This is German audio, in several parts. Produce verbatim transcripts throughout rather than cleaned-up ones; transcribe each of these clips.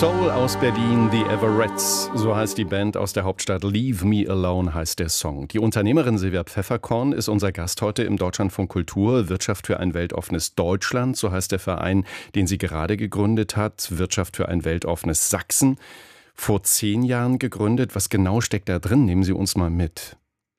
Soul aus Berlin, The Everettes, so heißt die Band aus der Hauptstadt. Leave Me Alone heißt der Song. Die Unternehmerin Silvia Pfefferkorn ist unser Gast heute im Deutschlandfunk Kultur. Wirtschaft für ein weltoffenes Deutschland, so heißt der Verein, den sie gerade gegründet hat. Wirtschaft für ein weltoffenes Sachsen. Vor zehn Jahren gegründet. Was genau steckt da drin? Nehmen Sie uns mal mit.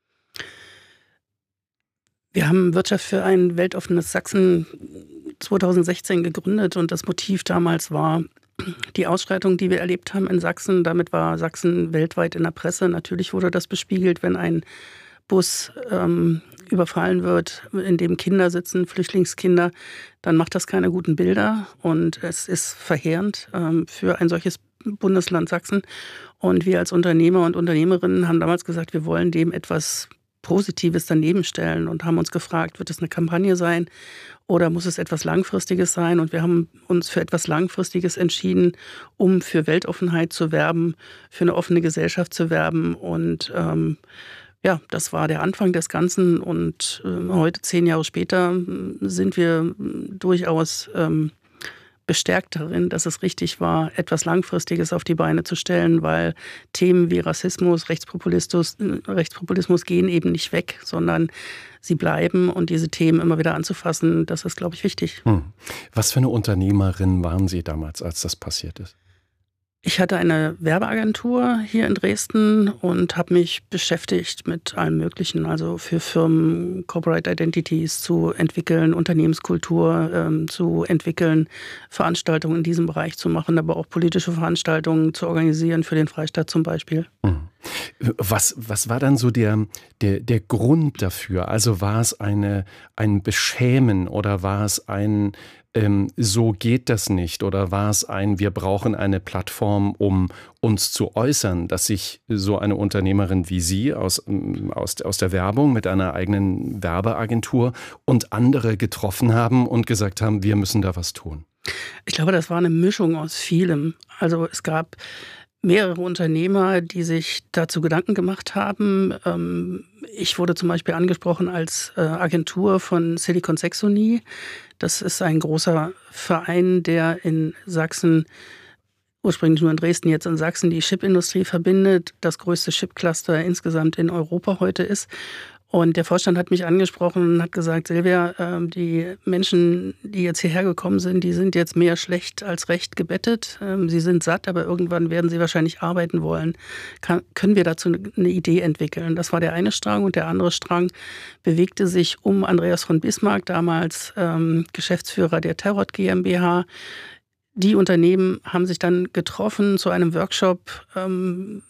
Wir haben Wirtschaft für ein weltoffenes Sachsen zweitausendsechzehn gegründet und das Motiv damals war die Ausschreitung, die wir erlebt haben in Sachsen. Damit war Sachsen weltweit in der Presse. Natürlich wurde das bespiegelt, wenn ein Bus ähm, überfallen wird, in dem Kinder sitzen, Flüchtlingskinder, dann macht das keine guten Bilder und es ist verheerend ähm, für ein solches Bundesland Sachsen. Und wir als Unternehmer und Unternehmerinnen haben damals gesagt, wir wollen dem etwas Positives daneben stellen und haben uns gefragt, wird es eine Kampagne sein oder muss es etwas Langfristiges sein? Und wir haben uns für etwas Langfristiges entschieden, um für Weltoffenheit zu werben, für eine offene Gesellschaft zu werben. Und ähm, ja, das war der Anfang des Ganzen. Und äh, heute, zehn Jahre später, sind wir durchaus ähm, bestärkt darin, dass es richtig war, etwas Langfristiges auf die Beine zu stellen, weil Themen wie Rassismus, Rechtspopulismus, Rechtspopulismus gehen eben nicht weg, sondern sie bleiben und diese Themen immer wieder anzufassen, das ist, glaube ich, wichtig. Hm. Was für eine Unternehmerin waren Sie damals, als das passiert ist? Ich hatte eine Werbeagentur hier in Dresden und habe mich beschäftigt mit allem Möglichen, also für Firmen Corporate Identities zu entwickeln, Unternehmenskultur ähm, zu entwickeln, Veranstaltungen in diesem Bereich zu machen, aber auch politische Veranstaltungen zu organisieren, für den Freistaat zum Beispiel. Was, was war dann so der, der, der Grund dafür? Also war es eine, ein Beschämen oder war es ein Ähm, so geht das nicht? Oder war es ein, wir brauchen eine Plattform, um uns zu äußern, dass sich so eine Unternehmerin wie Sie aus, aus, aus der Werbung mit einer eigenen Werbeagentur und andere getroffen haben und gesagt haben, wir müssen da was tun? Ich glaube, das war eine Mischung aus vielem. Also es gab mehrere Unternehmer, die sich dazu Gedanken gemacht haben. Ich wurde zum Beispiel angesprochen als Agentur von Silicon Saxony. Das ist ein großer Verein, der in Sachsen, ursprünglich nur in Dresden, jetzt in Sachsen, die Chipindustrie verbindet. Das größte Chipcluster insgesamt in Europa heute ist. Und der Vorstand hat mich angesprochen und hat gesagt, Silvia, die Menschen, die jetzt hierher gekommen sind, die sind jetzt mehr schlecht als recht gebettet. Sie sind satt, aber irgendwann werden sie wahrscheinlich arbeiten wollen. Kann, können wir dazu eine Idee entwickeln? Das war der eine Strang. Und der andere Strang bewegte sich um Andreas von Bismarck, damals ähm, Geschäftsführer der Terrot GmbH. Die Unternehmen haben sich dann getroffen zu einem Workshop, ähm,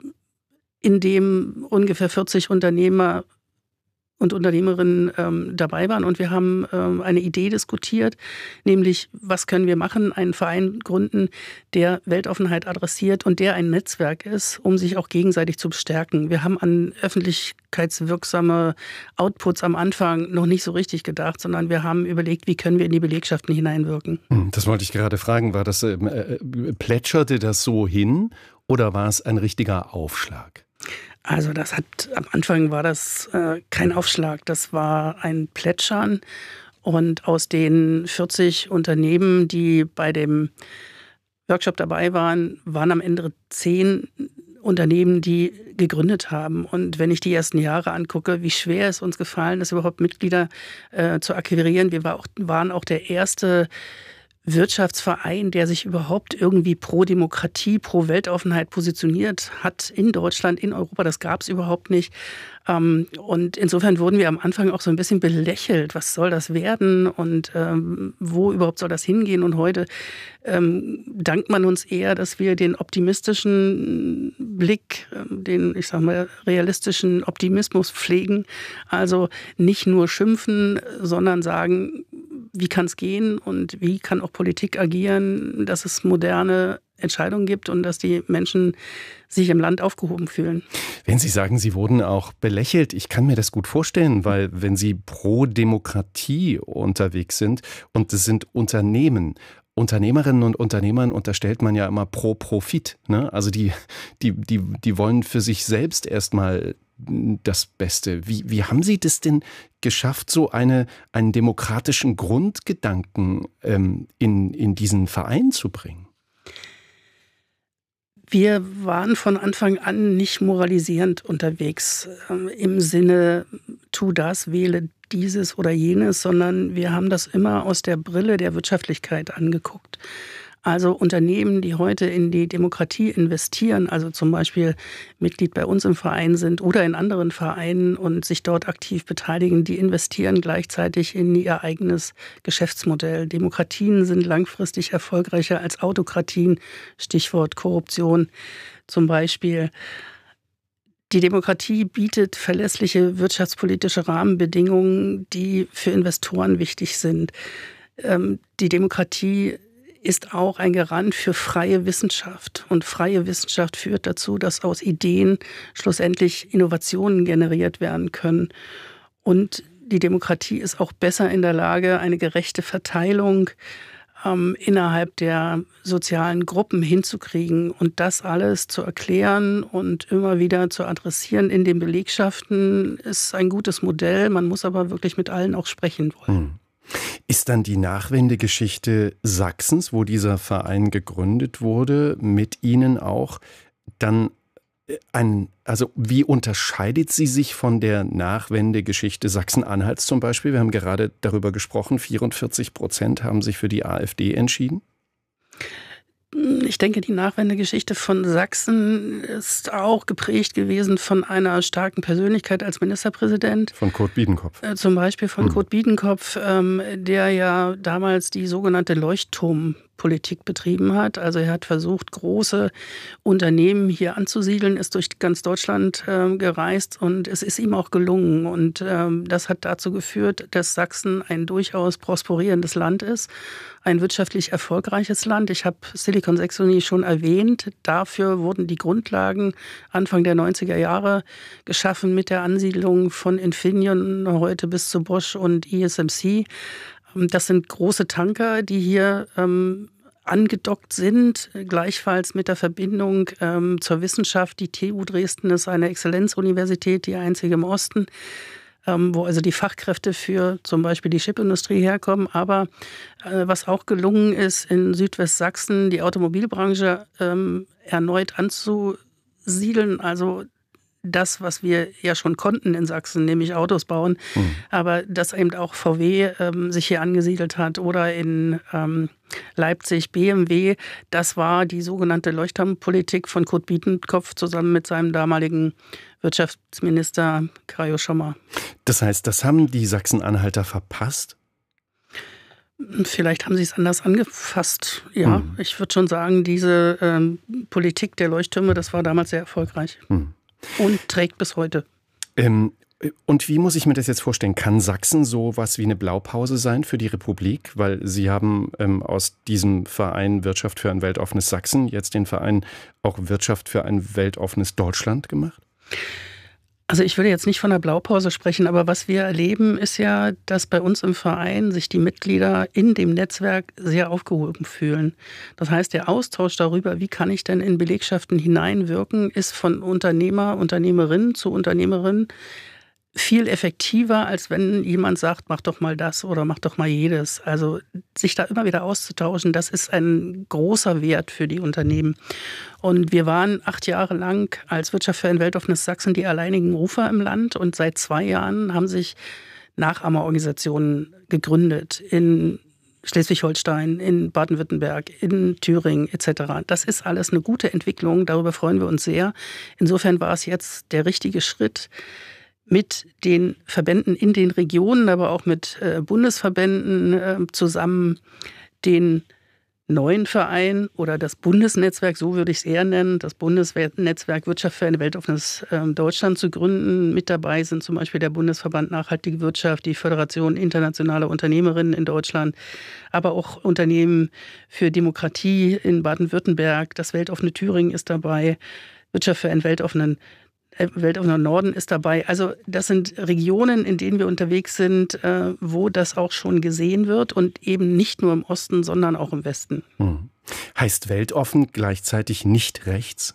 in dem ungefähr vierzig Unternehmer und Unternehmerinnen ähm, dabei waren. Und wir haben ähm, eine Idee diskutiert, nämlich, was können wir machen? Einen Verein gründen, der Weltoffenheit adressiert und der ein Netzwerk ist, um sich auch gegenseitig zu bestärken. Wir haben an öffentlichkeitswirksame Outputs am Anfang noch nicht so richtig gedacht, sondern wir haben überlegt, wie können wir in die Belegschaften hineinwirken. Das wollte ich gerade fragen. War das, äh, plätscherte das so hin oder war es ein richtiger Aufschlag? Also das hat, am Anfang war das äh, kein Aufschlag, das war ein Plätschern. Und aus den vierzig Unternehmen, die bei dem Workshop dabei waren, waren am Ende zehn Unternehmen, die gegründet haben. Und wenn ich die ersten Jahre angucke, wie schwer es uns gefallen ist, überhaupt Mitglieder äh, zu akquirieren. Wir war auch, waren auch der erste Wirtschaftsverein, der sich überhaupt irgendwie pro Demokratie, pro Weltoffenheit positioniert hat in Deutschland, in Europa. Das gab es überhaupt nicht. Und insofern wurden wir am Anfang auch so ein bisschen belächelt. Was soll das werden und ähm, wo überhaupt soll das hingehen? Und heute ähm, dankt man uns eher, dass wir den optimistischen Blick, den, ich sag mal, realistischen Optimismus pflegen. Also nicht nur schimpfen, sondern sagen, wie kann es gehen und wie kann auch Politik agieren, dass es moderne Entscheidungen gibt und dass die Menschen sich im Land aufgehoben fühlen. Wenn Sie sagen, Sie wurden auch belächelt, ich kann mir das gut vorstellen, weil wenn Sie pro Demokratie unterwegs sind und es sind Unternehmen, Unternehmerinnen und Unternehmern unterstellt man ja immer pro Profit, ne? Also die, die, die, die wollen für sich selbst erstmal das Beste. Wie, wie haben Sie das denn geschafft, so eine, einen demokratischen Grundgedanken ähm, in, in diesen Verein zu bringen? Wir waren von Anfang an nicht moralisierend unterwegs, äh, im Sinne, tu das, wähle dieses oder jenes, sondern wir haben das immer aus der Brille der Wirtschaftlichkeit angeguckt. Also Unternehmen, die heute in die Demokratie investieren, also zum Beispiel Mitglied bei uns im Verein sind oder in anderen Vereinen und sich dort aktiv beteiligen, die investieren gleichzeitig in ihr eigenes Geschäftsmodell. Demokratien sind langfristig erfolgreicher als Autokratien, Stichwort Korruption zum Beispiel. Die Demokratie bietet verlässliche wirtschaftspolitische Rahmenbedingungen, die für Investoren wichtig sind. Die Demokratie ist auch ein Garant für freie Wissenschaft. Und freie Wissenschaft führt dazu, dass aus Ideen schlussendlich Innovationen generiert werden können. Und die Demokratie ist auch besser in der Lage, eine gerechte Verteilung ähm, innerhalb der sozialen Gruppen hinzukriegen. Und das alles zu erklären und immer wieder zu adressieren in den Belegschaften ist ein gutes Modell. Man muss aber wirklich mit allen auch sprechen wollen. Hm. Ist dann die Nachwendegeschichte Sachsens, wo dieser Verein gegründet wurde, mit Ihnen auch dann ein, also wie unterscheidet sie sich von der Nachwendegeschichte Sachsen-Anhalts zum Beispiel? Wir haben gerade darüber gesprochen, vierundvierzig Prozent haben sich für die AfD entschieden. Ich denke, die Nachwendegeschichte von Sachsen ist auch geprägt gewesen von einer starken Persönlichkeit als Ministerpräsident. Von Kurt Biedenkopf. Äh, zum Beispiel von hm. Kurt Biedenkopf, ähm, der ja damals die sogenannte Leuchtturmpolitik betrieben hat. Also er hat versucht, große Unternehmen hier anzusiedeln, ist durch ganz Deutschland äh, gereist und es ist ihm auch gelungen. Und ähm, das hat dazu geführt, dass Sachsen ein durchaus prosperierendes Land ist. Ein wirtschaftlich erfolgreiches Land. Ich habe Silicon Saxony schon erwähnt. Dafür wurden die Grundlagen Anfang der neunziger Jahre geschaffen mit der Ansiedlung von Infineon heute bis zu Bosch und E S M C. Das sind große Tanker, die hier ähm, angedockt sind, gleichfalls mit der Verbindung ähm, zur Wissenschaft. Die T U Dresden ist eine Exzellenzuniversität, die einzige im Osten, Ähm, wo also die Fachkräfte für zum Beispiel die Chipindustrie herkommen. Aber äh, was auch gelungen ist, in Südwestsachsen die Automobilbranche ähm, erneut anzusiedeln, also das, was wir ja schon konnten in Sachsen, nämlich Autos bauen, mhm. aber dass eben auch V W ähm, sich hier angesiedelt hat oder in ähm, Leipzig B M W, das war die sogenannte Leuchtturmpolitik von Kurt Biedenkopf zusammen mit seinem damaligen Wirtschaftsminister Kajo Schommer. Das heißt, das haben die Sachsen-Anhalter verpasst? Vielleicht haben sie es anders angefasst. Ja, mhm. ich würde schon sagen, diese ähm, Politik der Leuchttürme, das war damals sehr erfolgreich. Mhm. Und trägt bis heute. Ähm, und wie muss ich mir das jetzt vorstellen? Kann Sachsen so was wie eine Blaupause sein für die Republik? Weil Sie haben ähm, aus diesem Verein Wirtschaft für ein weltoffenes Sachsen jetzt den Verein auch Wirtschaft für ein weltoffenes Deutschland gemacht? Also ich würde jetzt nicht von der Blaupause sprechen, aber was wir erleben, ist ja, dass bei uns im Verein sich die Mitglieder in dem Netzwerk sehr aufgehoben fühlen. Das heißt, der Austausch darüber, wie kann ich denn in Belegschaften hineinwirken, ist von Unternehmer, Unternehmerin zu Unternehmerin viel effektiver, als wenn jemand sagt, mach doch mal das oder mach doch mal jedes. Also sich da immer wieder auszutauschen, das ist ein großer Wert für die Unternehmen. Und wir waren acht Jahre lang als Wirtschaft für ein weltoffenes Sachsen die alleinigen Rufer im Land. Und seit zwei Jahren haben sich Nachahmerorganisationen gegründet in Schleswig-Holstein, in Baden-Württemberg, in Thüringen et cetera. Das ist alles eine gute Entwicklung, darüber freuen wir uns sehr. Insofern war es jetzt der richtige Schritt, mit den Verbänden in den Regionen, aber auch mit äh, Bundesverbänden äh, zusammen den neuen Verein oder das Bundesnetzwerk, so würde ich es eher nennen, das Bundesnetzwerk Wirtschaft für ein weltoffenes äh, Deutschland zu gründen. Mit dabei sind zum Beispiel der Bundesverband Nachhaltige Wirtschaft, die Föderation internationaler Unternehmerinnen in Deutschland, aber auch Unternehmen für Demokratie in Baden-Württemberg, das weltoffene Thüringen ist dabei, Wirtschaft für einen weltoffenen weltoffener Norden ist dabei. Also das sind Regionen, in denen wir unterwegs sind, wo das auch schon gesehen wird und eben nicht nur im Osten, sondern auch im Westen. Hm. Heißt weltoffen gleichzeitig nicht rechts?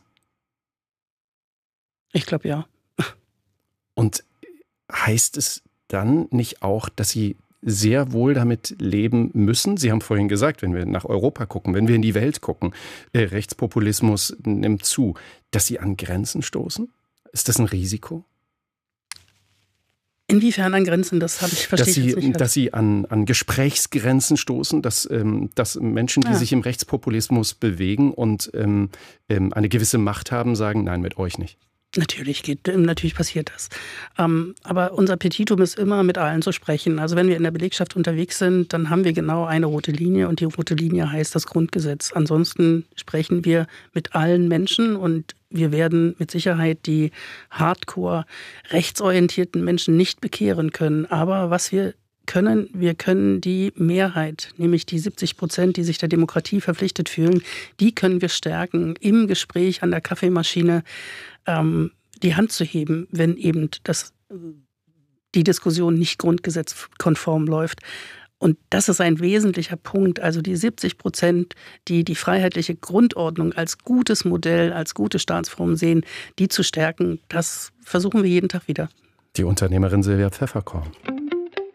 Ich glaube ja. Und heißt es dann nicht auch, dass Sie sehr wohl damit leben müssen. Sie haben vorhin gesagt, wenn wir nach Europa gucken, wenn wir in die Welt gucken, äh, Rechtspopulismus nimmt zu, dass sie an Grenzen stoßen? Ist das ein Risiko? Inwiefern an Grenzen? Das habe ich verstehe dass sie, jetzt nicht. Dass Sie an, an Gesprächsgrenzen stoßen, dass, ähm, dass Menschen, die ja. sich im Rechtspopulismus bewegen und ähm, ähm, eine gewisse Macht haben, sagen, nein, mit euch nicht. Natürlich geht, natürlich passiert das. Ähm, aber unser Petitum ist immer, mit allen zu sprechen. Also wenn wir in der Belegschaft unterwegs sind, dann haben wir genau eine rote Linie und die rote Linie heißt das Grundgesetz. Ansonsten sprechen wir mit allen Menschen und wir werden mit Sicherheit die hardcore rechtsorientierten Menschen nicht bekehren können. Aber was wir können, wir können die Mehrheit, nämlich die siebzig Prozent, die sich der Demokratie verpflichtet fühlen, die können wir stärken, im Gespräch an der Kaffeemaschine ähm, die Hand zu heben, wenn eben das, die Diskussion nicht grundgesetzkonform läuft. Und das ist ein wesentlicher Punkt. Also die siebzig Prozent, die die freiheitliche Grundordnung als gutes Modell, als gute Staatsform sehen, die zu stärken, das versuchen wir jeden Tag wieder. Die Unternehmerin Silvia Pfefferkorn.